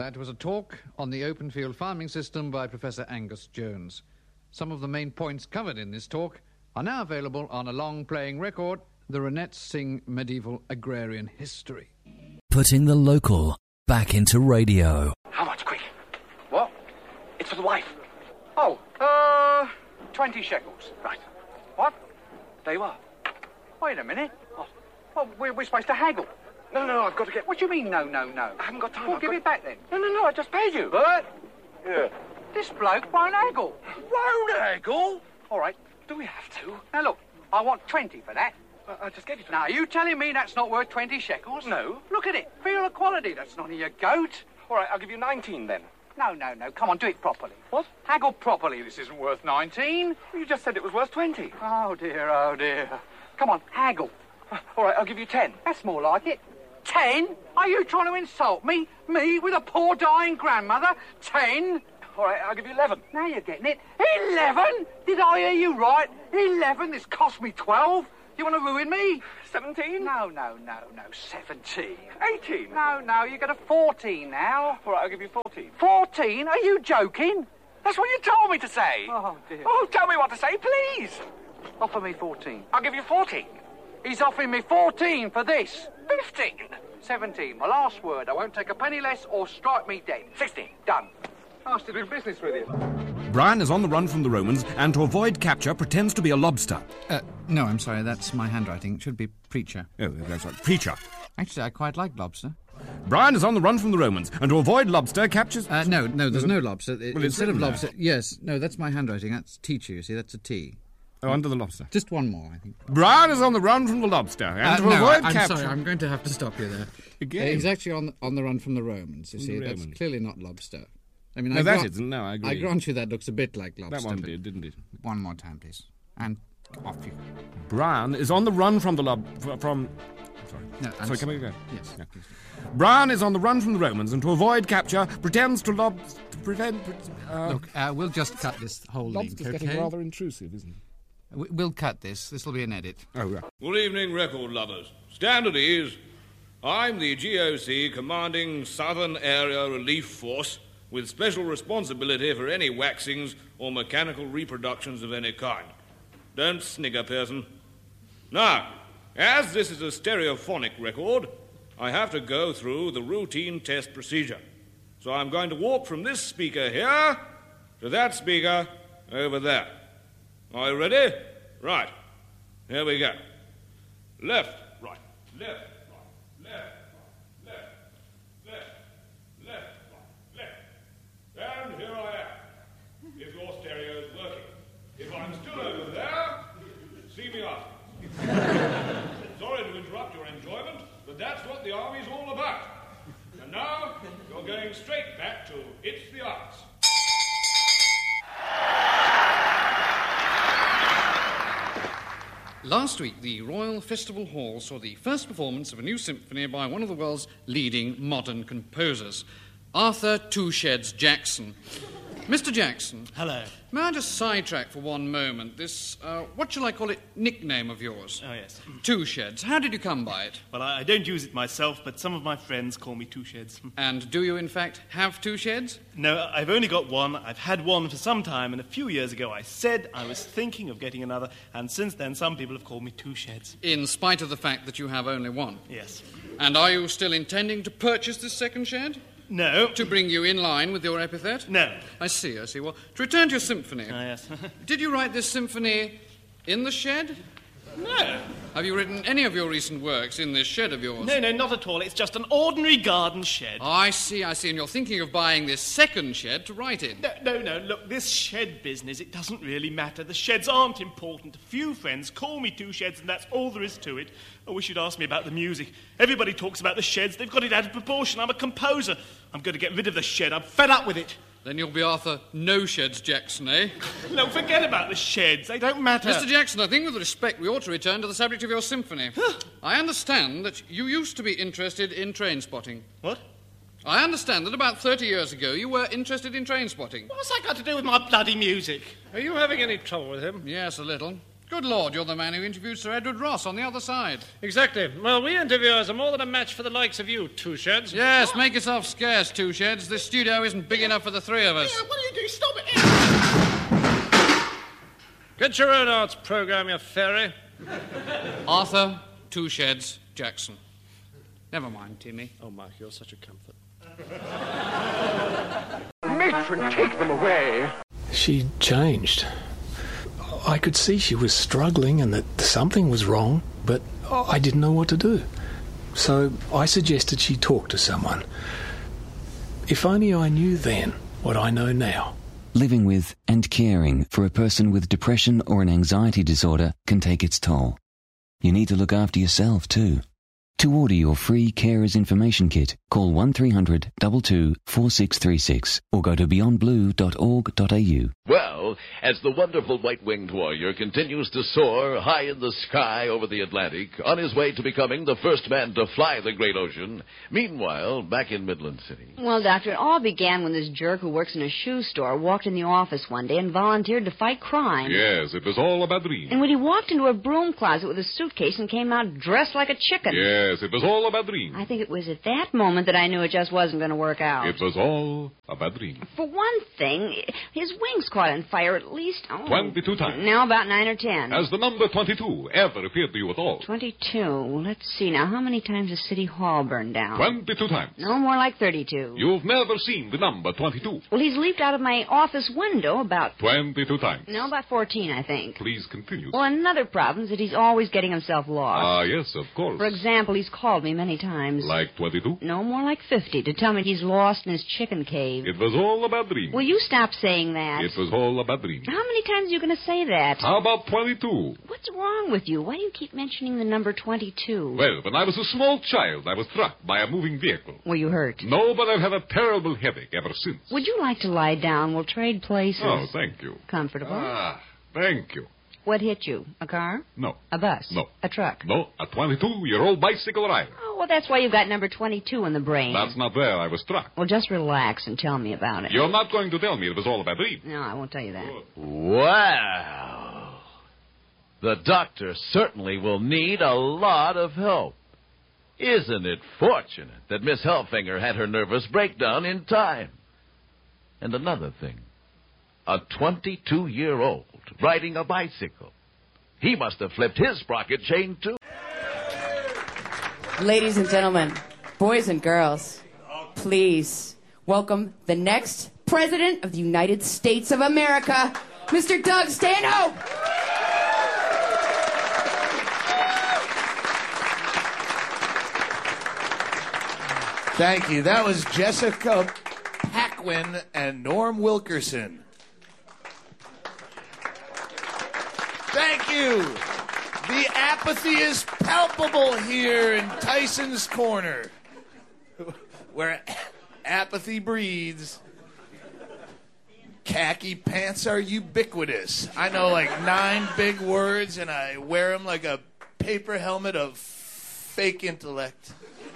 That was a talk on the open field farming system by Professor Angus Jones. Some of the main points covered in this talk are now available on a long-playing record, the Ronettes Sing Medieval Agrarian History. Putting the local back into radio. How much, quick? What? It's for the wife. Oh, 20 shekels. Right. What? There you are. Wait a minute. What? Well, we're supposed to haggle. No, I've got to get... What do you mean, no? I haven't got time. Well, give it back then. No, I just paid you. Bert? Yeah. This bloke won't haggle. Won't haggle? All right. Do we have to? Now, look, I want 20 for that. I just gave you 20. Now, are you telling me that's not worth 20 shekels? No. Look at it. Feel the quality. That's not in your goat. All right, I'll give you 19 then. No. Come on, do it properly. What? Haggle properly. This isn't worth 19. You just said it was worth 20. Oh, dear. Come on, haggle. All right, I'll give you 10. That's more like it. 10? Are you trying to insult me? Me, with a poor dying grandmother? 10? All right, I'll give you 11. Now you're getting it. 11? Did I hear you right? 11? This cost me 12? You want to ruin me? 17? No. 17. 18? No, you get a 14 now. All right, I'll give you 14. 14? Are you joking? That's what you told me to say. Oh, dear. Oh, tell me what to say, please. Offer me 14. I'll give you 14. He's offering me 14 for this. 15. 17. My last word. I won't take a penny less or strike me dead. 16. Done. Nice to do business with you. Brian is on the run from the Romans and to avoid capture pretends to be a lobster. No, I'm sorry, that's my handwriting. It should be preacher. Oh, that's right, preacher. Actually, I quite like lobster. Brian is on the run from the Romans and to avoid lobster captures... No, there's no lobster. Well, Instead of lobster... there. Yes, no, that's my handwriting. That's teacher, you see, that's a T. Oh, under the lobster. Just one more, I think. Brian is on the run from the lobster and to no, avoid I'm capture... sorry, I'm going to have to stop you there. Again? He's actually on the run from the Romans, you see. That's Romans. clearly not lobster. I mean, No, that isn't. No, I agree. I grant you that looks a bit like lobster. That one but did, didn't it? One more time, please. And off you. Brian is on the run from the from... Sorry. No, Sorry, can we go? Yes. Yeah, please. Brian is on the run from the Romans and to avoid capture pretends to prevent... Look, we'll just cut this whole link, Lobster's okay? getting rather intrusive, isn't it? We'll cut this. This will be an edit. Oh, right. Good evening, record lovers. Stand at ease. I'm the GOC commanding Southern Area Relief Force with special responsibility for any waxings or mechanical reproductions of any kind. Don't snigger, Pearson. Now, as this is a stereophonic record, I have to go through the routine test procedure. So I'm going to walk from this speaker here to that speaker over there. Are you ready? Right. Here we go. Left, right, left, right, left, right, left, right, left. And here I am. If your stereo is working. If I'm still over there, see me after. Sorry to interrupt your enjoyment, but that's what the Army's all about. And now, you're going straight back to It's the Arts. Last week, the Royal Festival Hall saw the first performance of a new symphony by one of the world's leading modern composers, Arthur Two Sheds Jackson. Mr. Jackson. Hello. May I just sidetrack for one moment this, what shall I call it, nickname of yours? Oh, yes. Two Sheds. How did you come by it? Well, I don't use it myself, but some of my friends call me Two Sheds. And do you, in fact, have two sheds? No, I've only got one. I've had one for some time, and a few years ago I said I was thinking of getting another, and since then some people have called me Two Sheds. In spite of the fact that you have only one? Yes. And are you still intending to purchase this second shed? No. To bring you in line with your epithet? No. I see. Well, to return to your symphony. Yes. Did you write this symphony in the shed? No. Have you written any of your recent works in this shed of yours? No, not at all. It's just an ordinary garden shed. Oh, I see. And you're thinking of buying this second shed to write in? No. Look, this shed business, it doesn't really matter. The sheds aren't important. A few friends call me Two Sheds, and that's all there is to it. I wish you'd asked me about the music. Everybody talks about the sheds. They've got it out of proportion. I'm a composer. I'm going to get rid of the shed. I'm fed up with it. Then you'll be Arthur No Sheds Jackson, eh? No, forget about the sheds. They don't matter. Mr. Jackson, I think with respect we ought to return to the subject of your symphony. I understand that you used to be interested in train spotting. What? I understand that about 30 years ago you were interested in train spotting. What's that got to do with my bloody music? Are you having any trouble with him? Yes, a little. Good Lord, you're the man who interviewed Sir Edward Ross on the other side. Exactly. Well, we interviewers are more than a match for the likes of you, Two Sheds. Yes, make yourself scarce, Two Sheds. This studio isn't big enough for the three of us. Yeah, what are you doing? Stop it! Get your own arts programme, you fairy. Arthur Two Sheds Jackson. Never mind, Timmy. Oh, Mark, you're such a comfort. Matron, take them away. She changed. I could see she was struggling and that something was wrong, but I didn't know what to do. So I suggested she talk to someone. If only I knew then what I know now. Living with and caring for a person with depression or an anxiety disorder can take its toll. You need to look after yourself too. To order your free Carers Information Kit, call 1300 22 4636 or go to beyondblue.org.au. Well, as the wonderful white-winged warrior continues to soar high in the sky over the Atlantic, on his way to becoming the first man to fly the great ocean, meanwhile, back in Midland City. Well, Doctor, it all began when this jerk who works in a shoe store walked in the office one day and volunteered to fight crime. Yes, it was all a bad dream. And when he walked into a broom closet with a suitcase and came out dressed like a chicken. Yes, it was all a bad dream. I think it was at that moment that I knew it just wasn't going to work out. It was all a bad dream. For one thing, his wings caught on fire at least... 22 times. Now about 9 or 10. Has the number 22 ever appeared to you at all? 22. Let's see now. How many times has City Hall burned down? 22 times. No, more like 32. You've never seen the number 22. Well, he's leaped out of my office window about... 22 times. No, about 14, I think. Please continue. Well, another problem is that he's always getting himself lost. Ah, yes, of course. For example, he's called me many times. Like 22? No, more like 50, to tell me he's lost in his chicken cave. It was all a bad dream. Will you stop saying that? It was all a bad dream. How many times are you going to say that? How about 22? What's wrong with you? Why do you keep mentioning the number 22? Well, when I was a small child, I was struck by a moving vehicle. Were you hurt? No, but I've had a terrible headache ever since. Would you like to lie down? We'll trade places. Oh, thank you. Comfortable? Ah, thank you. What hit you? A car? No. A bus? No. A truck? No, a 22-year-old bicycle rider. Oh, well, that's why you've got number 22 in the brain. That's not there. I was struck. Well, just relax and tell me about it. You're not going to tell me it was all a bad dream. No, I won't tell you that. Wow. The doctor certainly will need a lot of help. Isn't it fortunate that Miss Helfinger had her nervous breakdown in time? And another thing, a 22-year-old riding a bicycle. He must have flipped his sprocket chain, too. Ladies and gentlemen, boys and girls, please welcome the next President of the United States of America, Mr. Doug Stanhope. Thank you. That was Jessica Paquin and Norm Wilkerson. Thank you. The apathy is palpable here in Tyson's Corner, where apathy breeds. Khaki pants are ubiquitous. I know like 9 big words, and I wear them like a paper helmet of fake intellect.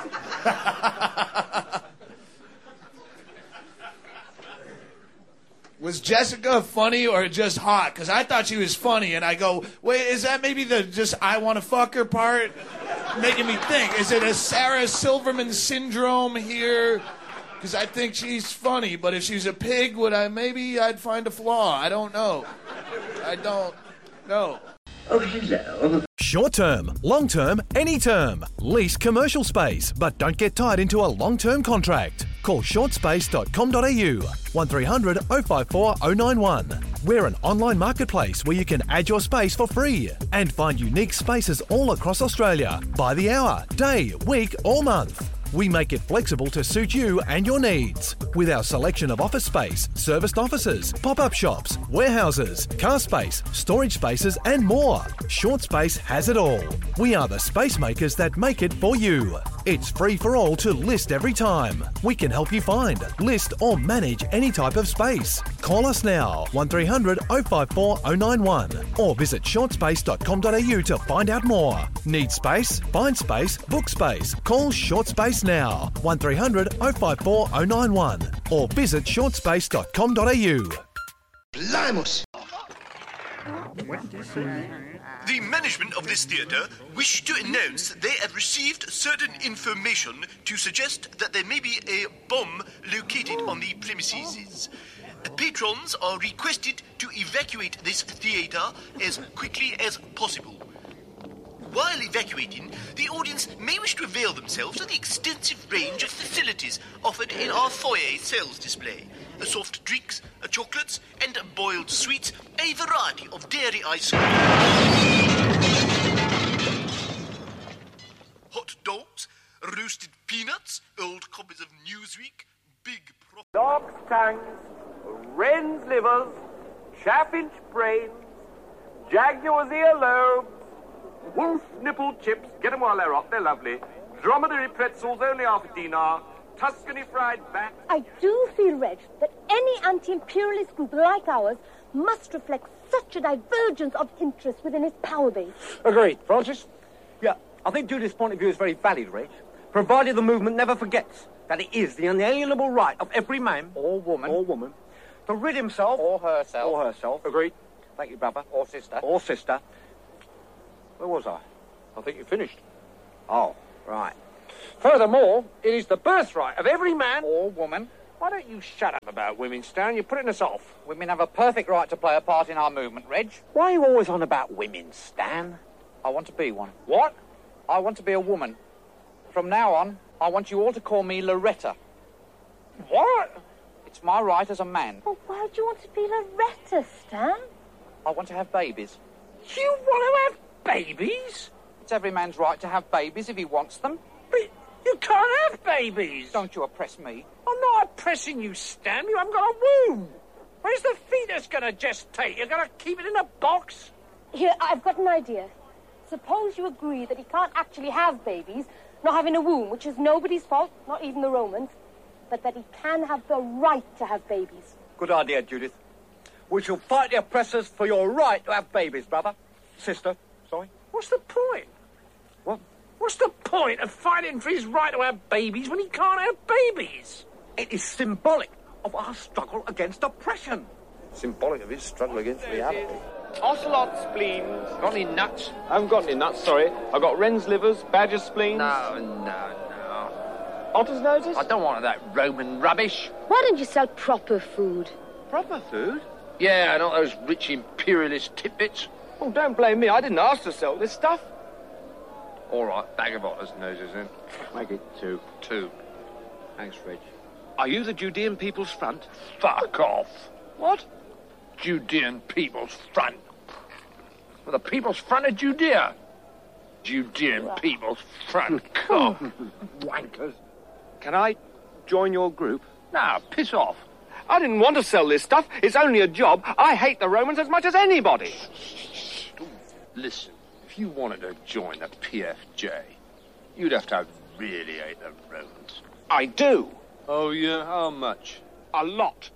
Was Jessica funny or just hot? Because I thought she was funny, and I go, wait, is that maybe the just I want to fuck her part? Making me think, is it a Sarah Silverman syndrome here? Because I think she's funny, but if she's a pig, I'd find a flaw. I don't know. I don't know. Oh, hello. Short term, long term, any term. Lease commercial space, but don't get tied into a long-term contract. Call shortspace.com.au 1300 054 091. We're an online marketplace where you can add your space for free and find unique spaces all across Australia by the hour, day, week or month. We make it flexible to suit you and your needs. With our selection of office space, serviced offices, pop-up shops, warehouses, car space, storage spaces and more. Short Space has it all. We are the space makers that make it for you. It's free for all to list every time. We can help you find, list or manage any type of space. Call us now, 1300 054 091 or visit shortspace.com.au to find out more. Need space? Find space, book space. Call Short Space now, 1300 054 091 or visit shortspace.com.au. Blimus. The management of this theatre wish to announce they have received certain information to suggest that there may be a bomb located on the premises. Patrons are requested to evacuate this theatre as quickly as possible. While evacuating, the audience may wish to avail themselves of the extensive range of facilities offered in our foyer sales display. Soft drinks, chocolates, and boiled sweets, a variety of dairy ice cream. Hot dogs, roasted peanuts, old copies of Newsweek, big... Dog's tongues, wren's livers, chaffinch brains, jaguar's earlobes, wolf nipple chips, get them while they're hot, they're lovely, dromedary pretzels, only half a dinar, Tuscany fried bat. I do feel, Reg, that any anti-imperialist group like ours must reflect such a divergence of interest within its power base. Agreed. Francis? Yeah, I think Judith's point of view is very valid, Reg, provided the movement never forgets that it is the unalienable right of every man or woman to rid himself or herself. Agreed. Thank you, brother. Or sister. Where was I? I think you finished. Oh, right. Furthermore, it is the birthright of every man or woman. Why don't you shut up about women, Stan? You're putting us off. Women have a perfect right to play a part in our movement, Reg. Why are you always on about women, Stan? I want to be one. What? I want to be a woman. From now on, I want you all to call me Loretta. What? It's my right as a man. Well, why do you want to be Loretta, Stan? I want to have babies. You want to have babies? It's every man's right to have babies if he wants them. But you can't have babies. Don't you oppress me. I'm not oppressing you, Stan. You haven't got a womb. Where's the fetus going to gestate? You're going to keep it in a box? Here, I've got an idea. Suppose you agree that he can't actually have babies, not having a womb, which is nobody's fault, not even the Romans, but that he can have the right to have babies. Good idea, Judith. We shall fight the oppressors for your right to have babies, brother. Sister, sorry. What's the point? What? What's the point of fighting for his right to have babies when he can't have babies? It is symbolic of our struggle against oppression. Symbolic of his struggle against reality. Ocelot spleens. Got any nuts? I haven't got any nuts, sorry. I've got wren's livers, badger spleens. No. Otter's noses? I don't want that Roman rubbish. Why don't you sell proper food? Proper food? Yeah, not those rich imperialist tidbits. Oh, don't blame me. I didn't ask to sell this stuff. All right, bag of Otter's noses, then. Make it two. Thanks, Reg. Are you the Judean People's Front? Fuck off. What? Judean People's Front. Well, the People's Front of Judea. Judean People's Front. Wankers. Can I join your group? Nah, piss off. I didn't want to sell this stuff. It's only a job. I hate the Romans as much as anybody. Listen, if you wanted to join the PFJ, you'd have to really hate the Romans. I do. Oh, yeah? How much? A lot.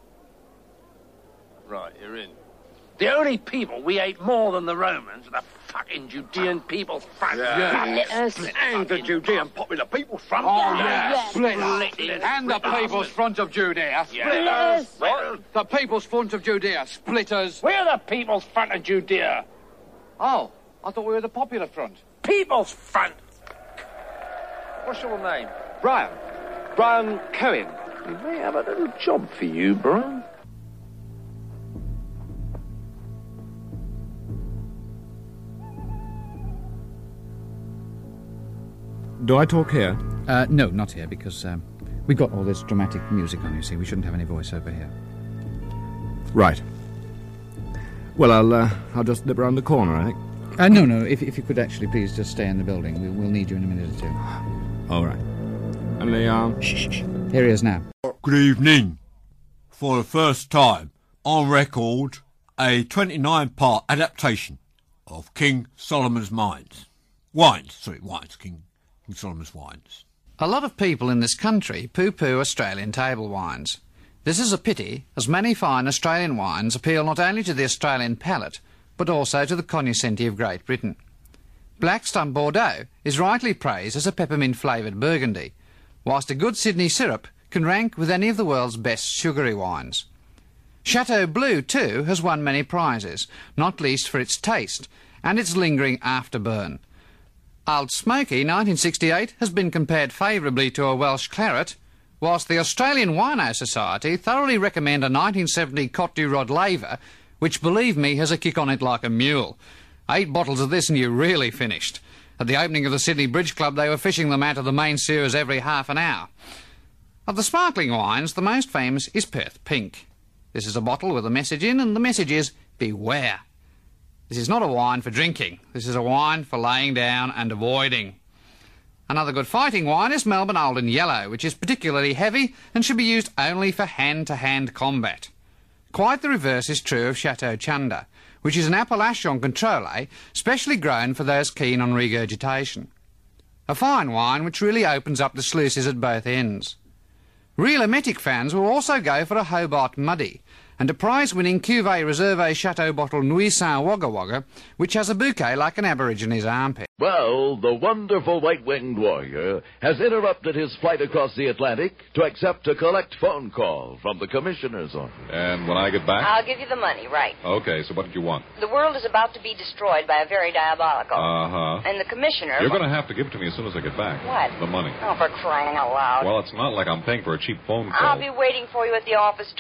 Right, you're in. The only people we hate more than the Romans are the fucking Judean People's Front. And the Judean Popular People's Front. Oh, yeah. Split and the People's Front of Judea. Splitters. What? The People's Front of Judea. Splitters. We're the People's Front of Judea. Oh, I thought we were the Popular Front. People's Front. What's your name? Brian Cohen. We may have a little job for you, Brian. Do I talk here? No, not here, because we've got all this dramatic music on, you see. We shouldn't have any voiceover here. Right. Well, I'll just nip round the corner, I think. No, if you could actually please just stay in the building. We'll need you in a minute or two. All right. And the, Shh. Here he is now. Good evening. For the first time on record, a 29-part adaptation of King Solomon's Wines. King Solomon's Wines. A lot of people in this country poo-poo Australian table wines. This is a pity, as many fine Australian wines appeal not only to the Australian palate, but also to the cognoscenti of Great Britain. Blackstone Bordeaux is rightly praised as a peppermint-flavoured Burgundy, whilst a good Sydney syrup can rank with any of the world's best sugary wines. Chateau Blue, too, has won many prizes, not least for its taste and its lingering afterburn. Old Smoky 1968 has been compared favourably to a Welsh claret, whilst the Australian Wino Society thoroughly recommend a 1970 Cote du Rod laver, which, believe me, has a kick on it like a mule. 8 bottles of this and you're really finished. At the opening of the Sydney Bridge Club, they were fishing them out of the main sewers every half an hour. Of the sparkling wines, the most famous is Perth Pink. This is a bottle with a message in, and the message is, beware. This is not a wine for drinking. This is a wine for laying down and avoiding. Another good fighting wine is Melbourne Olden Yellow, which is particularly heavy and should be used only for hand-to-hand combat. Quite the reverse is true of Chateau Chunda, which is an Appellation Contrôlé specially grown for those keen on regurgitation. A fine wine which really opens up the sluices at both ends. Real emetic fans will also go for a Hobart Muddy, and a prize-winning Cuvée Reserve Chateau bottle Nuisan Wagga Wagga, which has a bouquet like an Aborigines armpit. Well, the wonderful white-winged warrior has interrupted his flight across the Atlantic to accept a collect phone call from the commissioner's office. And when I get back? I'll give you the money, right. Okay, so what did you want? The world is about to be destroyed by a very diabolical. Uh-huh. And the commissioner... You're going to have to give it to me as soon as I get back. What? The money. Oh, for crying out loud. Well, it's not like I'm paying for a cheap phone call. I'll be waiting for you at the office